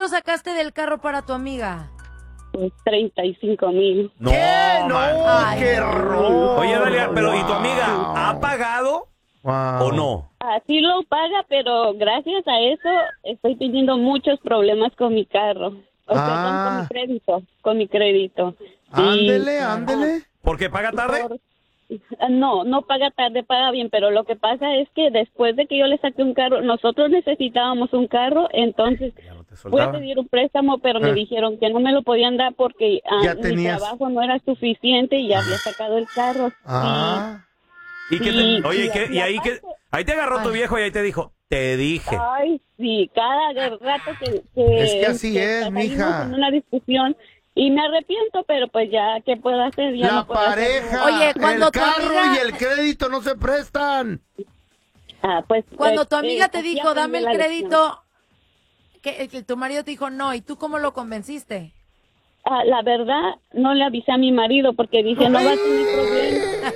sacaste del carro para tu amiga? Pues 35,000. No, Ay, qué no. error. Oye, Dalia, pero ¿y tu amiga ha pagado o no? Así lo paga, pero gracias a eso estoy teniendo muchos problemas con mi carro. O sea, con mi crédito. Ándele. ¿Por qué paga tarde? No paga tarde, paga bien, pero lo que pasa es que después de que yo le saqué un carro, nosotros necesitábamos un carro, entonces fui a pedir un préstamo, pero me dijeron que no me lo podían dar porque mi trabajo no era suficiente y ya había sacado el carro. ¿Y qué ahí te agarró tu viejo y ahí te dijo, te dije? Ay, sí, cada rato que es que así es, mija. En una discusión. Y me arrepiento, pero pues ya, ¿qué puedo hacer? Ya la no puedo pareja, Oye, cuando el tu carro amiga... y el crédito no se prestan. Pues cuando tu amiga te así dijo, dame el aprendí la crédito, que tu marido te dijo no, ¿y tú cómo lo convenciste? La verdad, no le avisé a mi marido porque dije, no va a tener problemas.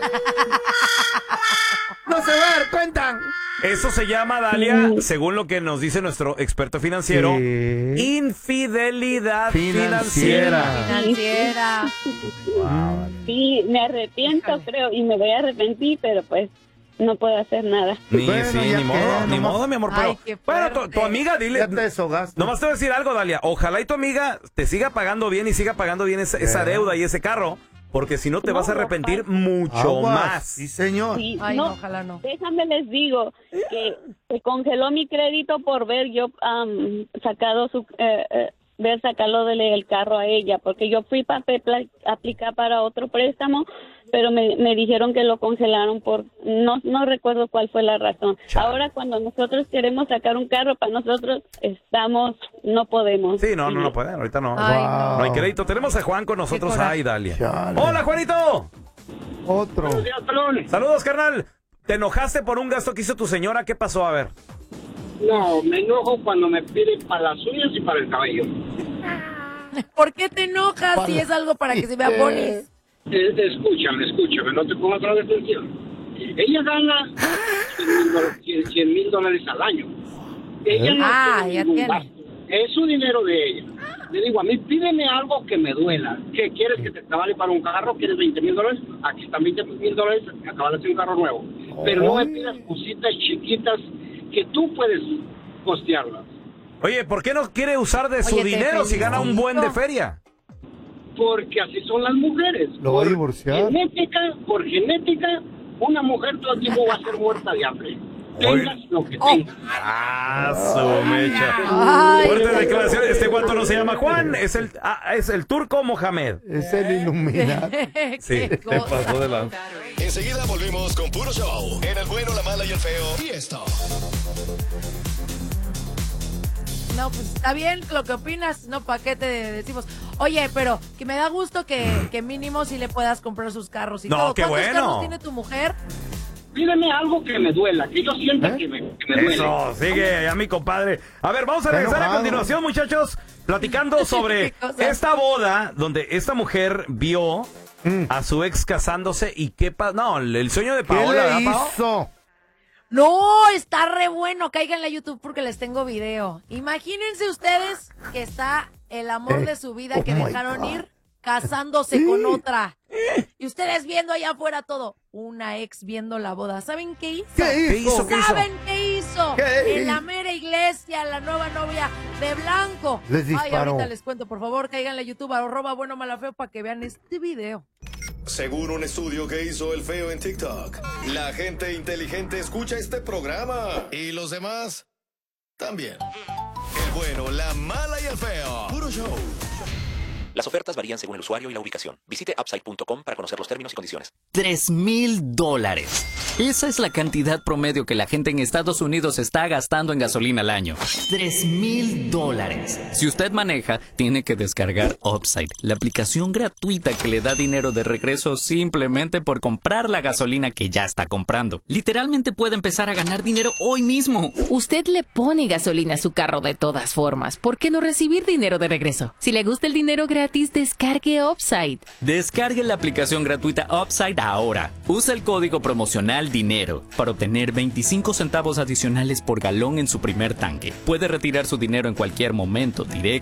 No se va a dar cuenta. Eso se llama, Dalia, según lo que nos dice nuestro experto financiero, infidelidad financiera. Sí, me arrepiento, creo, y me voy a arrepentir, pero pues no puedo hacer nada. Ni modo, mi amor. Ay, Pero, bueno, tu amiga, dile. Ya te deshogaste. Nomás te voy a decir algo, Dalia. Ojalá y tu amiga te siga pagando bien y siga pagando bien esa deuda y ese carro. Porque si no te vas a arrepentir mucho más. Sí, señor. Sí, Ay, no, ojalá no. Déjame les digo que se congeló mi crédito por ver yo sacado ver sacarlo del carro a ella, porque yo fui para aplicar para otro préstamo, pero me dijeron que lo congelaron por no recuerdo cuál fue la razón. Chale. Ahora cuando nosotros queremos sacar un carro para nosotros no podemos. Sí, no pueden, ahorita no. Ay, No hay crédito. Tenemos a Juan con nosotros. Ay, Dalia. Chale. Hola, Juanito. Otro. Saludos, carnal. ¿Te enojaste por un gasto que hizo tu señora? ¿Qué pasó? A ver. No, me enojo cuando me piden para las uñas y para el cabello. ¿Por qué te enojas si es algo para que se vea bonis? Escúchame, no te pongas otra vez atención. Ella gana $100,000 al año. Ella no tiene ya ningún tiene. gasto. Es su dinero de ella. Le digo, a mí pídeme algo que me duela. ¿Qué quieres que te vale para un carro? ¿Quieres $20,000? Aquí están $20,000, acabas de hacer un carro nuevo. Pero no me pidas cositas chiquitas que tú puedes costearlas. Oye, ¿por qué no quiere usar de su dinero si gana un buen de feria? Porque así son las mujeres. Lo va a divorciar. Por genética, una mujer todo el tiempo va a ser muerta de hambre. Tengas lo que tengas. Su mecha. Ay. Fuerte declaración. Este guato no se llama Juan, es el turco Mohamed. Es el Illuminati. Sí, te pasó de lanza. Enseguida volvemos con Puro Show. En el bueno, la mala y el feo. Y esto. No, pues está bien lo que opinas, no, ¿para qué te decimos? Oye, pero que me da gusto que mínimo si le puedas comprar sus carros y No, todo. qué ¿Cuántos bueno. carros tiene tu mujer? Pídeme algo que me duela, que yo sienta que me duele. Eso, sigue ya mi compadre. A ver, vamos a regresar a continuación, muchachos, platicando sobre ¿Qué cosa? esta boda donde esta mujer vio a su ex casándose y qué pasó. No, el sueño de ¿Qué Paola, le ¿verdad, Pao? hizo? No, está re bueno. Cáiganle a YouTube porque les tengo video. Imagínense ustedes que está el amor de su vida que my dejaron God. ir casándose con otra. Y ustedes viendo allá afuera todo. Una ex viendo la boda. ¿Saben qué hizo? ¿Qué hizo? ¿Saben qué hizo? ¿Qué? En la mera iglesia, la nueva novia de blanco. Les Ay, disparó. ahorita les cuento, por favor, cáiganle a YouTube, @buenomalafeo para que vean este video. Según un estudio que hizo el feo en TikTok, la gente inteligente escucha este programa. Y los demás también. El bueno, la mala y el feo. Puro Show. Las ofertas varían según el usuario y la ubicación. Visite upside.com para conocer los términos y condiciones. $3,000. Esa es la cantidad promedio que la gente en Estados Unidos está gastando en gasolina al año. $3,000. Si usted maneja, tiene que descargar Upside, la aplicación gratuita que le da dinero de regreso simplemente por comprar la gasolina que ya está comprando. Literalmente puede empezar a ganar dinero hoy mismo. Usted le pone gasolina a su carro de todas formas. ¿Por qué no recibir dinero de regreso? Si le gusta el dinero gratis, descargue Upside. Descargue la aplicación gratuita Upside ahora. Usa el código promocional DINERO para obtener 25 centavos adicionales por galón en su primer tanque. Puede retirar su dinero en cualquier momento, directo